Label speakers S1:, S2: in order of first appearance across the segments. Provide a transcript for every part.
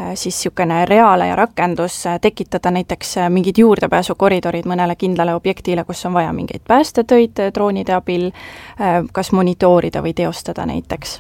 S1: siis niisugune reaale ja rakendus tekitada näiteks mingid juurdepääsukoridorid mõnele kindlale objektile, kus on vaja mingeid päästetöid droonide abil, kas monitoorida või teostada näiteks.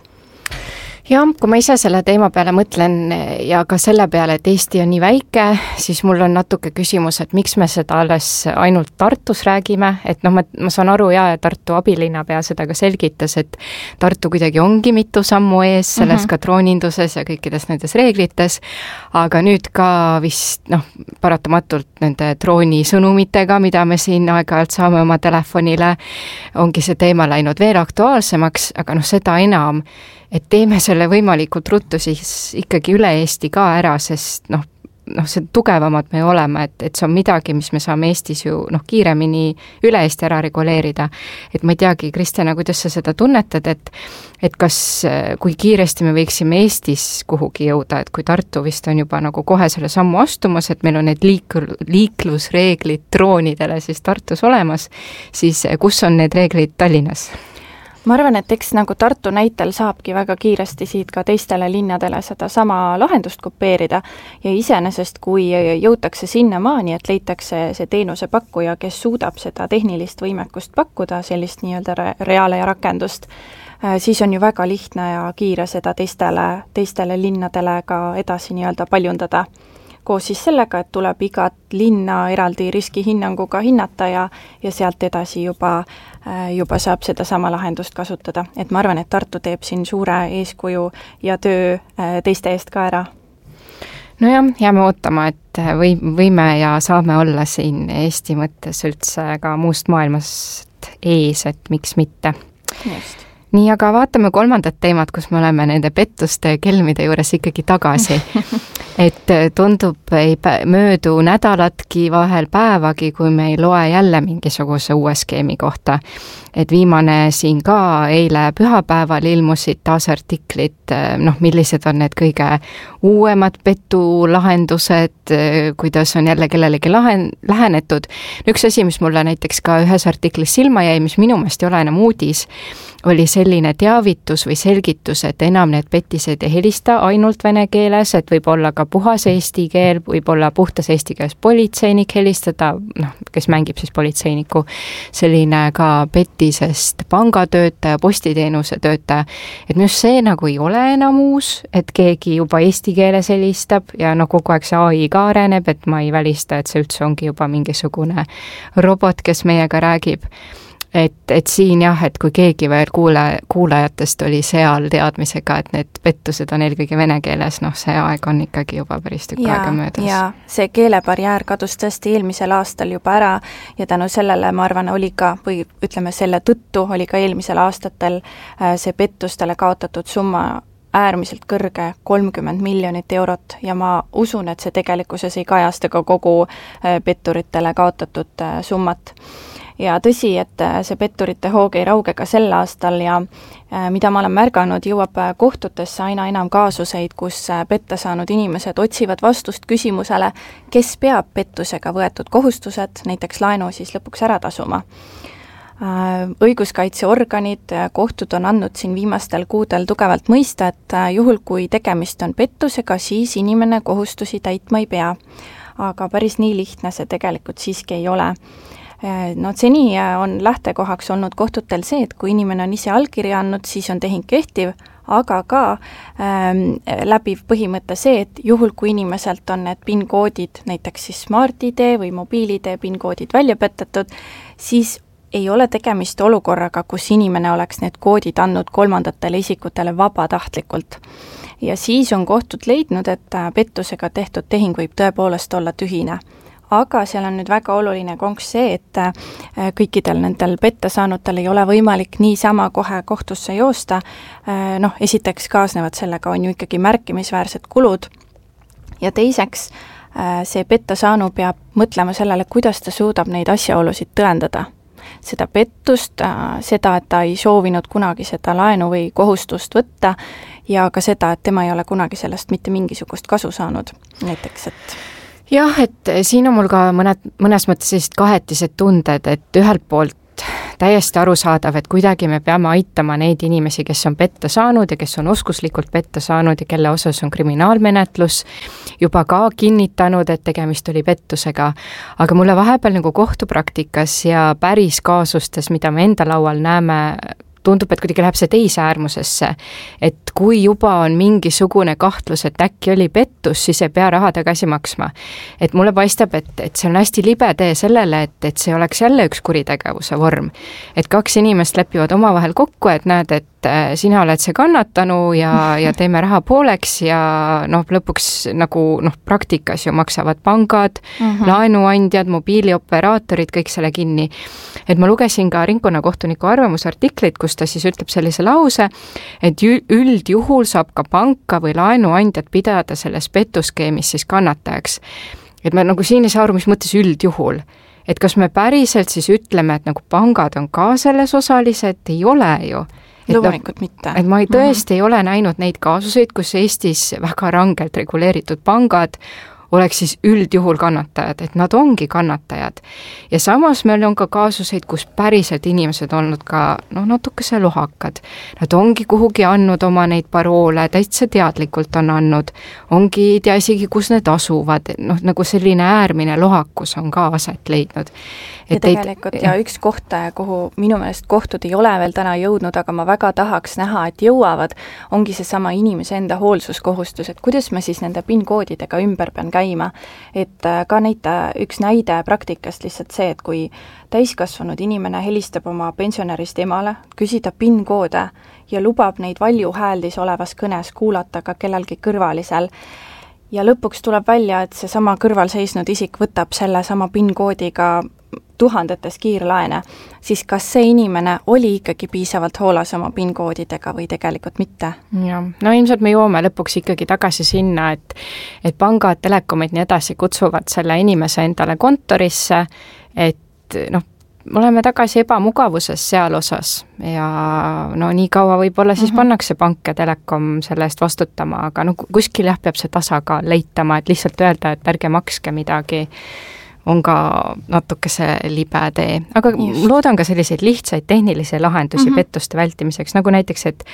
S2: Jah, kui ma ise selle teema peale mõtlen ja ka selle peale, et Eesti on nii väike, siis mul on natuke küsimus, et miks me seda alles ainult Tartus räägime, et ma saan aru ja Tartu abilinnapea seda ka selgitas, et Tartu kuidagi ongi mitu sammu ees selles ka drooninduses ja kõikides nendes reeglites, aga nüüd ka vist paratamatult nende droonisõnumitega, mida me siin aeg-ajalt saame oma telefonile, ongi see teema läinud veel aktuaalsemaks, aga seda enam, et teeme selle võimalikult ruttu siis ikkagi üle Eesti ka ära, sest see tugevamad me oleme, et see on midagi, mis me saame Eestis ju kiiremini üle Eesti ära reguleerida. Et ma ei teagi, Kristjana, kuidas sa seda tunnetad, et kas, kui kiiresti me võiksime Eestis kuhugi jõuda, et kui Tartu vist on juba kohe selle sammu astumas, et meil on need liiklusreeglid droonidele siis Tartus olemas, siis kus on need reeglid Tallinnas?
S1: Ma arvan, et eks Tartu näitel saabki väga kiiresti siit ka teistele linnadele seda sama lahendust kopeerida ja iseenesest, kui jõutakse sinnamaani, et leitakse see teenusepakkuja, kes suudab seda tehnilist võimekust pakkuda, sellist nii-öelda reaale ja rakendust, siis on ju väga lihtne ja kiire seda teistele linnadele ka edasi nii-öelda paljundada. Koos siis sellega, et tuleb igat linna eraldi riskihinnanguga hinnata ja sealt edasi juba saab seda sama lahendust kasutada. Et ma arvan, et Tartu teeb siin suure eeskuju ja töö teiste eest ka ära.
S2: Nojah, jääme ootama, et võime ja saame olla siin Eesti mõttes üldse ka muust maailmast ees, et miks mitte.
S1: Just.
S2: Nii, aga vaatame kolmandat teemat, kus me oleme nende pettuste kelmide juures ikkagi tagasi. Et tundub ei möödu nädalatki, vahel päevagi, kui me ei loe jälle mingisuguse uue skeemi kohta. Et viimane siin ka eile pühapäeval ilmusid taas artiklid, millised on need kõige uuemad petulahendused, kuidas on jälle kellelegi lähenetud. Üks asi, mis mulle näiteks ka ühes artiklis silma jäi, mis minu meelest ei ole enam uudis, oli selline teavitus või selgitus, et enam need petised ei helista ainult vene keeles, et võib olla ka puhas eesti keel, võib olla puhtas eesti keeles politseinik helistada, kes mängib siis politseiniku, selline ka petisest pangatöötaja, postiteenuse töötaja, et minu see ei ole enam uus, et keegi juba eesti keeles helistab ja kogu aeg see AI ka areneb, et ma ei välista, et see üldse ongi juba mingisugune robot, kes meiega räägib. Et siin jah, et kui keegi veel kuulajatest oli seal teadmisega, et need pettused on eelkõige vene keeles, see aeg on ikkagi juba päris tükk aega möödas.
S1: Ja see keelebarjäär kadus tõesti eelmisel aastal juba ära ja tänu sellele, ma arvan, oli ka, või ütleme selle tõttu oli ka eelmisel aastatel see pettustele kaotatud summa äärmiselt kõrge, 30 miljonit eurot ja ma usun, et see tegelikkuses ei kajasta ka kogu petturitele kaotatud summat. Ja tõsi, et see petturite hoog ei rauge ka sel aastal ja mida ma olen märganud, jõuab kohtutesse aina enam kaasuseid, kus petta saanud inimesed otsivad vastust küsimusele, kes peab pettusega võetud kohustused, näiteks laenu siis lõpuks ära tasuma. Õiguskaitseorganid, kohtud on andnud siin viimastel kuudel tugevalt mõista, et juhul kui tegemist on pettusega, siis inimene kohustusi täitma ei pea. Aga päris nii lihtne see tegelikult siiski ei ole. Seni on lähtekohaks olnud kohtutel see, et kui inimene on ise allkirja andnud, siis on tehing kehtiv, aga ka läbiv põhimõte see, et juhul kui inimeselt on need PIN-koodid, näiteks siis Smart-ID või mobiil-ID PIN-koodid välja petatud, siis ei ole tegemist olukorraga, kus inimene oleks need koodid andnud kolmandatele isikutele vabatahtlikult. Ja siis on kohtud leidnud, et pettusega tehtud tehing võib tõepoolest olla tühine. Aga seal on nüüd väga oluline konks see, et kõikidel nendel petta saanutel ei ole võimalik niisama kohe kohtusse joosta. Esiteks kaasnevad sellega on ju ikkagi märkimisväärsed kulud ja teiseks see petta saanu peab mõtlema sellele, kuidas ta suudab neid asjaolusid tõendada. Seda pettust, seda, et ta ei soovinud kunagi seda laenu või kohustust võtta ja ka seda, et tema ei ole kunagi sellest mitte mingisugust kasu saanud. Näiteks, et jah,
S2: et siin on mul ka mõnes mõttes sellised kahetised tunded, et ühelt poolt täiesti arusaadav, et kuidagi me peame aitama neid inimesi, kes on petta saanud ja kes on oskuslikult petta saanud ja kelle osas on kriminaalmenetlus juba ka kinnitanud, et tegemist oli pettusega. Aga mulle vahepeal nagu kohtupraktikas ja päris kaasustes, mida me enda laual näeme, tundub, et kuidagi läheb see teise äärmusesse, et kui juba on mingisugune kahtlus, et äkki oli pettus, siis ei pea raha tagasi maksma. Et mulle paistab, et see on hästi libe tee sellele, et see oleks jälle üks kuritegevuse vorm. Et 2 inimest lepivad omavahel kokku, et näed, et sina oled see kannatanu ja teeme raha pooleks ja lõpuks nagu praktikas ju maksavad pangad, laenuandjad, mobiilioperaatorid, kõik selle kinni. Et ma lugesin ka ringkonnakohtuniku arvamusartiklit, kus ta siis ütleb sellise lause, et üldjuhul saab ka panka või laenuandjad pidada selles pettuskeemis siis kannatajaks. Et me nagu siin ei saa aru, mis mõttes üldjuhul. Et kas me päriselt siis ütleme, et nagu pangad on ka selles osalised, ei ole ju.
S1: Loomulikult mitte.
S2: Et ma tõesti ei ole näinud neid kaasuseid, kus Eestis väga rangelt reguleeritud pangad oleks siis üldjuhul kannatajad, et nad ongi kannatajad. Ja samas meil on ka kaasuseid, kus päriselt inimesed olnud ka natukese lohakad. Nad ongi kuhugi andnud oma neid paroole, täitsa teadlikult on andnud, ongi ei tea isegi, kus need asuvad, nagu selline äärmine lohakus on ka aset leidnud.
S1: Ja tegelikult ja üks koht, kuhu minu meelest kohtud ei ole veel täna jõudnud, aga ma väga tahaks näha, et jõuavad, ongi see sama inimese enda hoolsuskohustus, et kuidas me siis nende PIN-koodidega ümber pean käima. Et ka näita üks näide praktikast lihtsalt see, et kui täiskasvanud inimene helistab oma pensionärist emale, küsida PIN-koode ja lubab neid valjuhääldis olevas kõnes kuulata ka kellelgi kõrvalisel, ja lõpuks tuleb välja, et see sama kõrval seisnud isik võtab selle sama PIN-koodiga tuhandetes kiirlaene, siis kas see inimene oli ikkagi piisavalt hoolas oma PIN-koodidega või tegelikult mitte?
S2: Ja, ilmselt me joome lõpuks ikkagi tagasi sinna, et pangad, telekomid nii edasi kutsuvad selle inimese endale kontorisse, et me oleme tagasi ebamugavuses seal osas ja nii kaua võib-olla siis pannakse pank ja telekom selle eest vastutama, aga kuskil peab see tasakaal leitama, et lihtsalt öelda, et ärge makske midagi, on ka natukese libe tee. Aga loodan ka selliseid lihtsaid tehnilisi lahendusi pettuste vältimiseks, nagu näiteks, et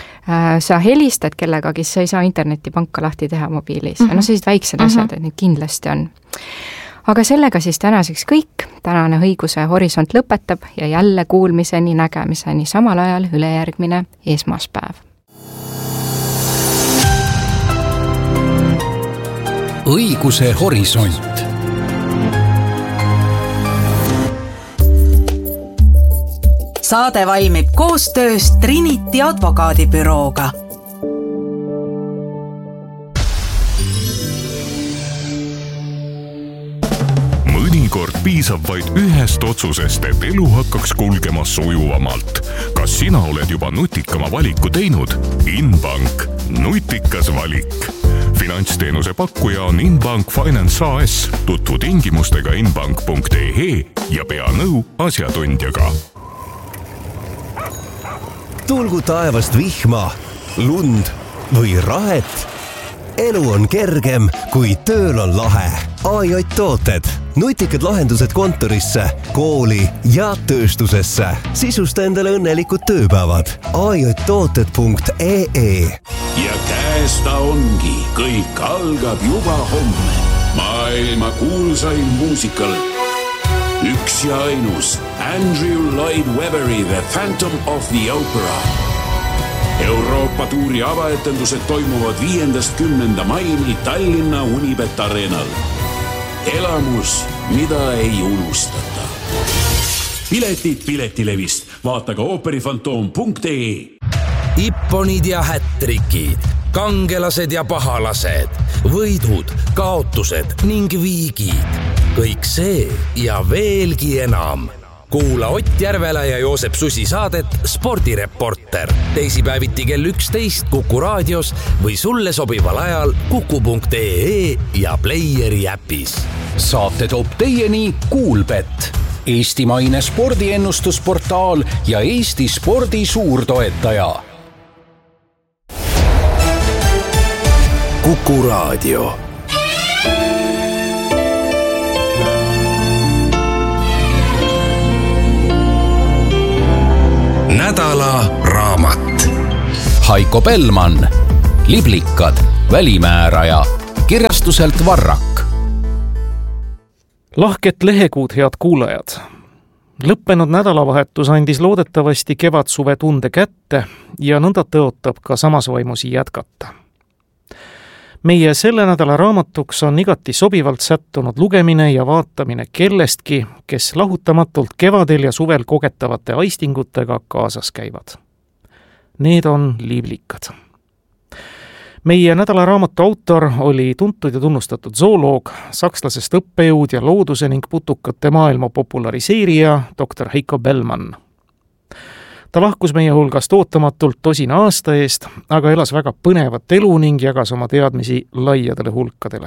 S2: sa helistad kellegagi, sa ei saa internetipanka lahti teha mobiilis. Sellised väiksed asjad, et need kindlasti on. Aga sellega siis tänaseks kõik. Tänane Õiguse Horisont lõpetab ja jälle kuulmiseni, nägemiseni samal ajal ülejärgmine esmaspäev.
S3: Õiguse Horisont.
S4: Saade valmib koostöös Trinity advokaadibürooga.
S5: Mõnikord piisab vaid ühest otsusest, et elu hakkaks kulgema sujuvamalt. Kas sina oled juba nutikama valiku teinud? Inbank. Nutikas valik. Finantsteenuse pakkuja on Inbank Finance AS. Tutvu tingimustega inbank.ee ja pea nõu asjatundjaga.
S6: Tulgu taevast vihma, lund või rahet. Elu on kergem, kui tööl on lahe. AJ Tooted. Nutikad lahendused kontorisse, kooli ja tööstusesse. Sisusta endale õnnelikud tööpäevad. ajtooted.ee.
S7: Ja käes ta ongi. Kõik algab juba homme. Maailma kuulsain muusikal. Üks ja ainus Andrew Lloyd Webberi The Phantom of the Opera. Euroopa tuuri avaetendused toimuvad 5.–10. maini Tallinna Unibet Arenal. Elamus, mida ei unustata. Piletid Piletilevist. Vaata ka ooperifantoom.ee.
S3: Ipponid ja hättrikid, kangelased ja pahalased, võidud, kaotused ning viigid. Kõik see ja veelgi enam. Kuula Ott Järvela ja Joosep Susi saadet Spordireporter. Teisipäeviti kell 11 Kuku raadios või sulle sobival ajal kuku.ee ja Playeri äpis.
S8: Saate toob teieni Kuulbet, eestimaine spordiennustusportaal ja Eesti spordi suurtoetaja.
S3: Kuku raadio. nädala raamat.
S8: Heiko Bellmann, Liblikad, välimääraja, kirjastuselt Varrak.
S9: Lahket lehekuud, head kuulajad! Lõppenud nädalavahetus andis loodetavasti kevadsuve tunde kätte ja nõnda tõotab ka samas vaimusi jätkata. Meie selle nädala raamatuks on igati sobivalt sättunud lugemine ja vaatamine kellestki, kes lahutamatult kevadel ja suvel kogetavate aistingutega kaasas käivad. Need on liblikad. Meie nädala raamatu autor oli tuntud ja tunnustatud zooloog, sakslasest õppejõud ja looduse ning putukate maailma populariseerija Dr. Heiko Bellmann. Ta lahkus meie hulgast ootamatult 10 aasta eest, aga elas väga põnevat elu ning jagas oma teadmisi laiadele hulkadele.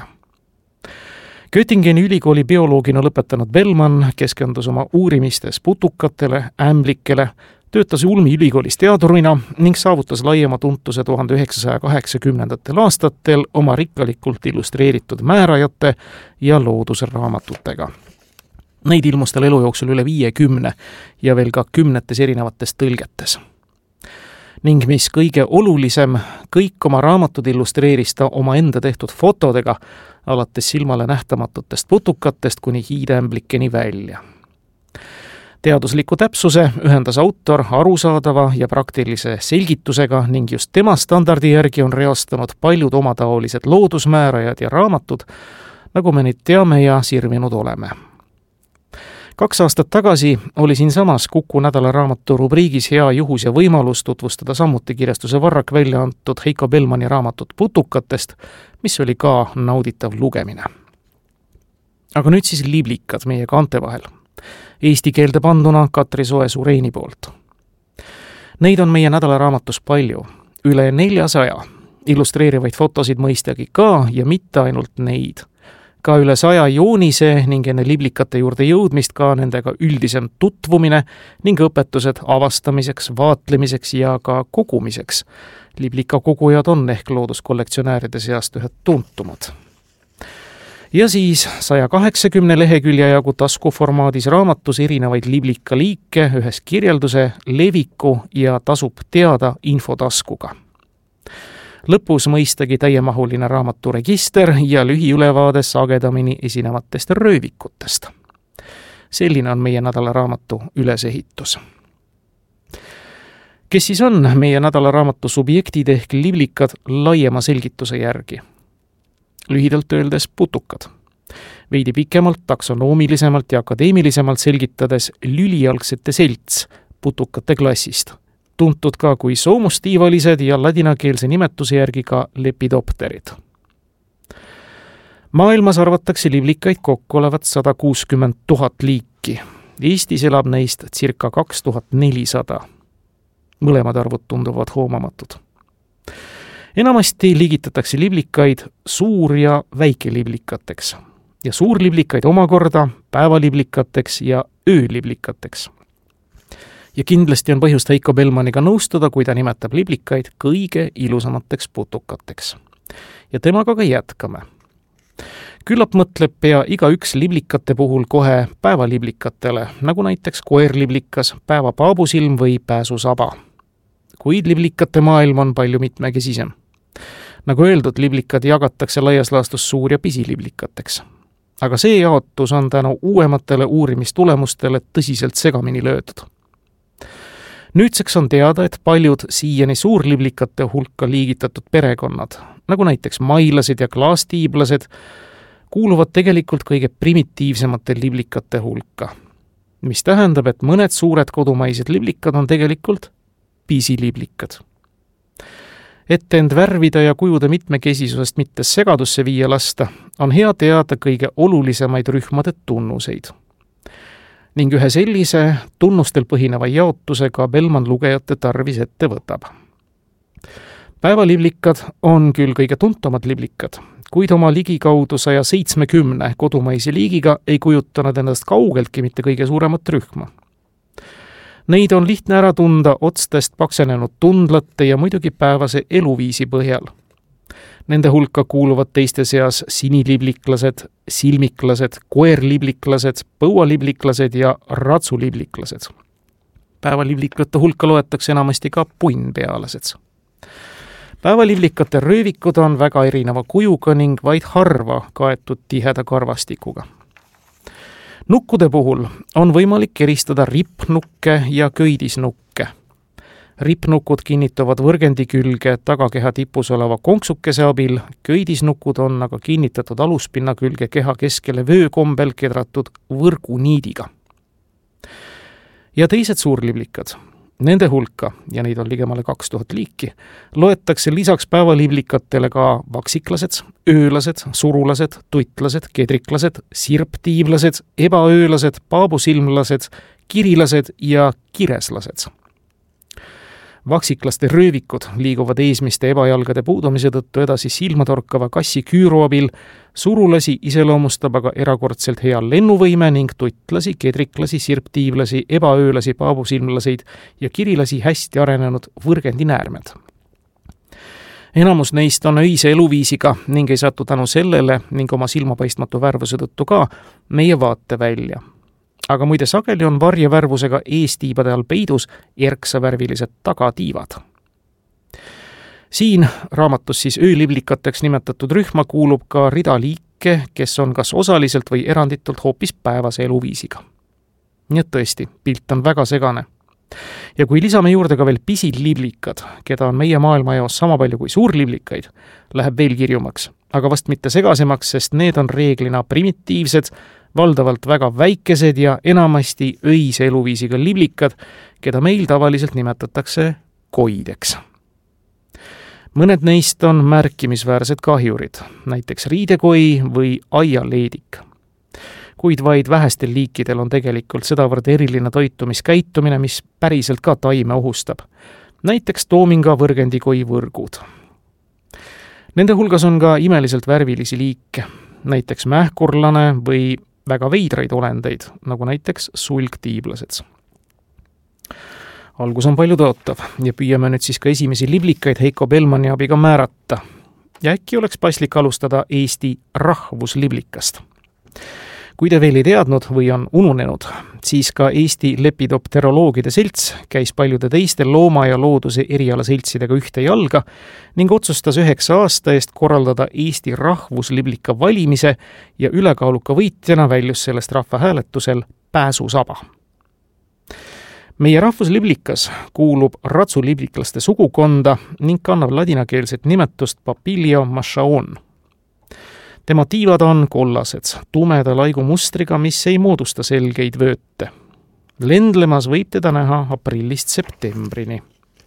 S9: Göttingeni ülikooli bioloogina lõpetanud Bellmann keskendus oma uurimistes putukatele, ämblikele, töötas Ulmi ülikoolis teadurina ning saavutas laiema tuntuse 1980. aastatel oma rikkalikult illustreeritud määrajate ja loodusraamatutega. Neid ilmus tal elu jooksul üle 50 ja veel ka 10 erinevates tõlgetes. Ning mis kõige olulisem, kõik oma raamatud illustreeris ta oma enda tehtud fotodega, alates silmale nähtamatutest putukatest kuni hiideämblikeni välja. Teadusliku täpsuse ühendas autor arusaadava ja praktilise selgitusega ning just tema standardi järgi on reastanud paljud omataolised loodusmäärajad ja raamatud, nagu me neid teame ja sirvinud oleme. 2 aastat tagasi oli siinsamas Kuku nädala raamatu rubriigis hea juhus ja võimalus tutvustada samuti kirjastuse Varrak välja antud Heiko Bellmanni raamatut putukatest, mis oli ka nauditav lugemine. Aga nüüd siis liblikad meie kaante vahel. Eesti keelde panduna Katri Soe-Sureini poolt. Neid on meie nädala raamatus palju, üle 400, illustreerivaid fotosid mõistagi ka ja mitte ainult neid. Ka üle 100 joonise ning enne liblikate juurde jõudmist ka nendega üldisem tutvumine ning õpetused avastamiseks, vaatlemiseks ja ka kogumiseks. Liblika kogujad on ehk looduskollektsionääride seast ühed tuntumad. Ja siis 180 lehekülje jagu taskuformaadis raamatus erinevaid liblika liike ühes kirjelduse, leviku ja tasub teada infotaskuga. Lõpus mõistagi täiemahuline raamaturegister ja lühiülevaade sagedamini esinevatest röövikutest. Selline on meie nädala raamatu ülesehitus. Kes siis on meie nädala raamatu subjektid ehk liblikad laiema selgituse järgi? Lühidalt öeldes putukad. Veidi pikemalt, taksonoomilisemalt ja akadeemilisemalt selgitades lülialgsete selts putukate klassist, tuntud ka kui soomustiivalised ja ladinakeelse nimetuse järgi ka lepidopterid. Maailmas arvatakse liblikaid kokku olevat 160 000 liiki. Eestis elab neist circa 2400. Mõlemad arvud tunduvad hoomamatud. Enamasti liigitatakse liblikaid suur- ja väikeliblikateks ja suurliblikaid omakorda päevaliblikateks ja ööliblikateks. Ja kindlasti on põhjust Heiko Bellmanniga nõustuda, kui ta nimetab liblikaid kõige ilusamateks putukateks. Ja temaga ka jätkame. Küllap mõtleb pea igaüks liblikate puhul kohe päevaliblikatele, nagu näiteks koerliblikas, päevapaabusilm või pääsusaba. Kuid liblikate maailm on palju mitmekesisem. Nagu öeldud, liblikad jagatakse laias laastus suur- ja pisiliblikateks. Aga see jaotus on tänu uuematele uurimistulemustele tõsiselt segamini löödud. Nüüdseks on teada, et paljud siiani suurliblikate hulka liigitatud perekonnad, nagu näiteks mailased ja klaastiiblased, kuuluvad tegelikult kõige primitiivsemate liblikate hulka, mis tähendab, et mõned suured kodumaised liblikad on tegelikult pisiliblikad. Et end värvida ja kujude mitmekesisusest mitte segadusse viia lasta, on hea teada kõige olulisemaid rühmade tunnuseid. Ning ühe sellise tunnustel põhineva jaotusega Bellmann lugejate tarvis ette võtab. Päevaliblikad on küll kõige tuntumad liblikad, kuid oma ligikaudu 170 kodumaise liigiga ei kujutanud endast kaugeltki mitte kõige suuremat rühma. Neid on lihtne ära tunda otstest paksenenud tundlate ja muidugi päevase eluviisi põhjal. Nende hulka kuuluvad teiste seas sinilibliklased, silmiklased, koerlibliklased, põualibliklased ja ratsulibliklased. päevalivlikate hulka loetakse enamasti ka punnpealased. Päevalivlikate röövikud on väga erineva kujuga ning vaid harva kaetud tiheda karvastikuga. Nukkude puhul on võimalik eristada rippnukke ja köidisnukke. Rippnukud kinnituvad võrgendi külge tagakeha tipus oleva konksukese abil, köidisnukud on aga kinnitatud aluspinna külge keha keskele vöökombel kedratud võrguniidiga. Ja teised suurlivlikad, nende hulka, ja neid on ligemale 2000 liiki, loetakse lisaks päevalivlikatele ka vaksiklased, öölased, surulased, tutlased, kedriklased, sirptiivlased, ebaöölased, paabusilmlased, kirilased ja kireslased. Vaksiklaste röövikud liiguvad eesmiste ebajalgade puudumise tõttu edasi silmatorkava kassi küüru abil, surulasi iseloomustab aga erakordselt hea lennuvõime ning tutlasi, kedriklasi, sirptiivlasi, ebaöölasi, paabusilmlaseid ja kirilasi hästi arenenud võrgendinäärmed. Enamus neist on öise eluviisiga ning ei satu tänu sellele ning oma silmapaistmatu värvuse tõttu ka meie vaate välja. Aga muide sageli on varjevärvusega eestiibade all peidus erksavärvilised tagatiivad. Siin raamatus siis öölivlikateks nimetatud rühma kuulub ka rida liike, kes on kas osaliselt või eranditult hoopis päevase eluviisiga. Nii et tõesti, pilt on väga segane. Ja kui lisame juurde ka veel pisilivlikad, keda on meie maailmajaos sama palju kui suurlivlikaid, läheb veel kirjumaks, aga vast mitte segasemaks, sest need on reeglina primitiivsed, valdavalt väga väikesed ja enamasti öise eluviisiga livlikad, keda meil tavaliselt nimetatakse koideks. Mõned neist on märkimisväärsed kahjurid, näiteks riidekoi või aialeedik. Kuid vaid vähestel liikidel on tegelikult sedavõrd eriline toitumiskäitumine, mis päriselt ka taime ohustab. Näiteks toominga võrgendikoi võrgud. Nende hulgas on ka imeliselt värvilisi liike, näiteks mähkurlane või väga veidraid olendeid, nagu näiteks sulgtiiblased. Algus on palju tõotav ja püüame nüüd siis ka esimesi liblikaid Heiko Bellmanni abiga määrata. Ja äkki oleks paslik alustada Eesti rahvusliblikast. Kui te veel ei teadnud või on ununenud, siis ka Eesti lepidopteroloogide selts käis paljude teiste looma- ja looduse erialaseltsidega ühte jalga ning otsustas 9 aasta eest korraldada Eesti rahvusliblika valimise ja ülekaaluka võitjana väljus sellest rahvahääletusel pääsusaba. Meie rahvusliblikas kuulub ratsulibliklaste sugukonda ning kannab ladinakeelset nimetust Papilio machaon. Tema tiivad on kollased, tumeda laigumustriga, mis ei moodusta selgeid vööte. Lendlemas võib teda näha aprillist septembrini.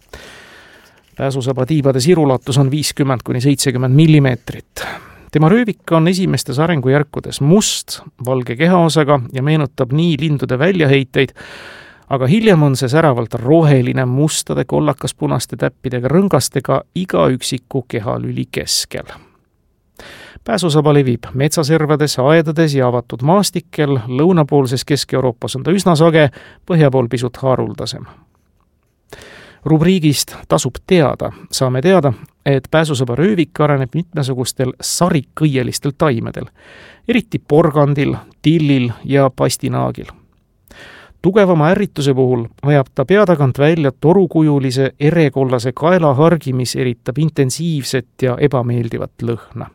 S9: Pääsusaba tiibade sirulatus on 50–70 millimeetrit. Tema röövik on esimestes arengujärkudes must, valge kehaosaga ja meenutab nii lindude väljaheiteid, aga hiljem on see säravalt roheline mustade kollakaspunaste täppidega rõngastega iga üksiku kehalüli keskel. Pääsusaba levib metsaservades, aedades ja avatud maastikel, lõunapoolses Kesk-Euroopas on ta üsna sage, põhjapool pisut haruldasem. Rubriigist tasub teada, saame teada, et pääsusaba röövik areneb mitmesugustel sarikõielistel taimedel, eriti porgandil, tillil ja pastinaagil. Tugevama ärrituse puhul ajab ta peatagant välja torukujulise erekollase kaelahargi, mis eritab intensiivset ja ebameeldivat lõhna.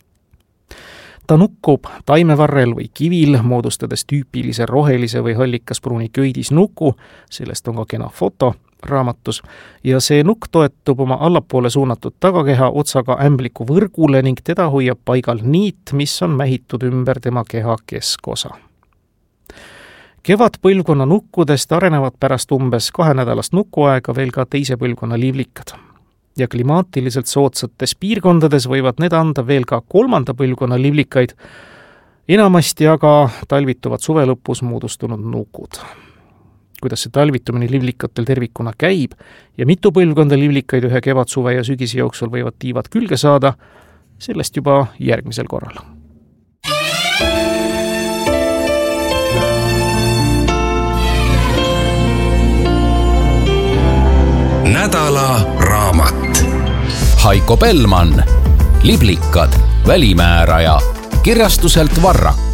S9: Ta nukkub taimevarrel või kivil, moodustades tüüpilise rohelise või hallikaspruuni köidisnuku, sellest on ka kena foto raamatus, ja see nukk toetub oma allapoole suunatud tagakeha otsaga ämbliku võrgule ning teda hoiab paigal niit, mis on mähitud ümber tema keha keskosa. Kevadpõlvkonna nukkudest arenevad pärast umbes 2-nädalast nukuaega veel ka teise põlvkonna livlikad. Ja klimaatiliselt soodsates piirkondades võivad need anda veel ka 3. põlvkonna livlikaid, enamasti aga talvituvad suve lõpus moodustunud nukud. Kuidas see talvitumine livlikatel tervikuna käib ja mitu põlvkonda livlikaid ühe kevad, suve ja sügise jooksul võivad tiivad külge saada, sellest juba järgmisel korral.
S3: Nädala raamat.
S8: Heiko Bellmann, Liblikad, välimääraja, kirjastuselt Varrak.